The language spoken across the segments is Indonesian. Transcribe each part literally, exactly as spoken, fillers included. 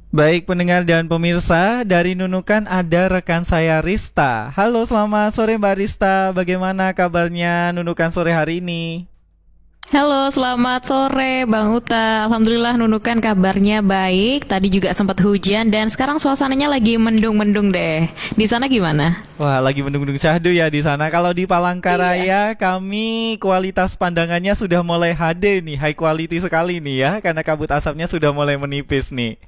Baik pendengar dan pemirsa, dari Nunukan ada rekan saya Rista. Halo, selamat sore Mbak Rista. Bagaimana kabarnya Nunukan sore hari ini? Halo, selamat sore Bang Uta. Alhamdulillah Nunukan kabarnya baik. Tadi juga sempat hujan dan sekarang suasananya lagi mendung-mendung deh. Di sana gimana? Wah, lagi mendung-mendung syahdu ya di sana. Kalau di Palangkaraya, kami kualitas pandangannya sudah mulai H D nih, high quality sekali nih ya, karena kabut asapnya sudah mulai menipis nih.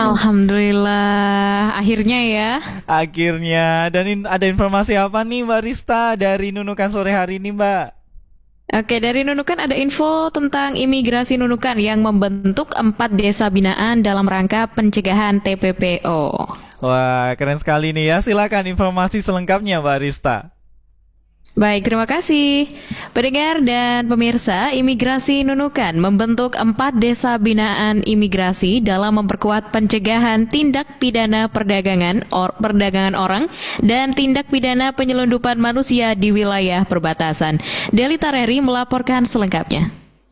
Alhamdulillah, akhirnya ya. Akhirnya, dan in- ada informasi apa nih Mbak Rista dari Nunukan sore hari ini Mbak? Oke, dari Nunukan ada info tentang imigrasi Nunukan yang membentuk empat desa binaan dalam rangka pencegahan T P P O. Wah, keren sekali nih ya. Silakan informasi selengkapnya Mbak Rista. Baik, terima kasih. Pendengar dan pemirsa, Imigrasi Nunukan membentuk empat desa binaan imigrasi dalam memperkuat pencegahan tindak pidana perdagangan or, perdagangan orang dan tindak pidana penyelundupan manusia di wilayah perbatasan. Deli Tareri melaporkan selengkapnya.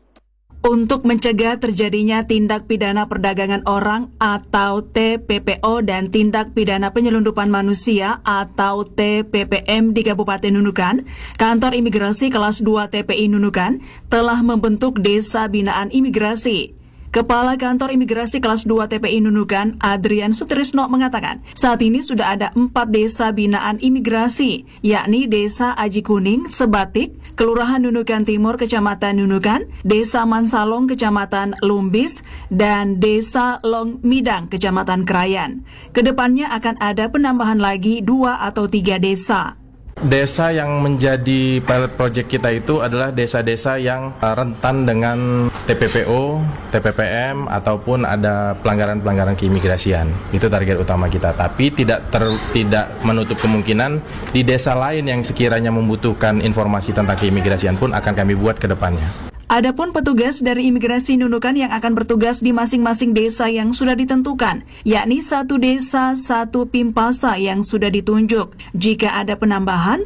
Untuk mencegah terjadinya tindak pidana perdagangan orang atau T P P O dan tindak pidana penyelundupan manusia atau T P P M di Kabupaten Nunukan, Kantor Imigrasi Kelas dua T P I Nunukan telah membentuk Desa Binaan Imigrasi. Kepala Kantor Imigrasi Kelas dua T P I Nunukan, Adrian Sutrisno mengatakan, saat ini sudah ada empat desa binaan imigrasi, yakni Desa Aji Kuning, Sebatik, Kelurahan Nunukan Timur, Kecamatan Nunukan, Desa Mansalong, Kecamatan Lumbis, dan Desa Long Midang, Kecamatan Krayan. Kedepannya akan ada penambahan lagi dua atau tiga desa. Desa yang menjadi pilot project kita itu adalah desa-desa yang uh, rentan dengan T P P O, T P P M, ataupun ada pelanggaran-pelanggaran keimigrasian. Itu target utama kita. Tapi tidak ter, tidak menutup kemungkinan di desa lain yang sekiranya membutuhkan informasi tentang keimigrasian pun akan kami buat ke depannya. Adapun petugas dari Imigrasi Nunukan yang akan bertugas di masing-masing desa yang sudah ditentukan, yakni satu desa, satu pimpasa yang sudah ditunjuk. Jika ada penambahan,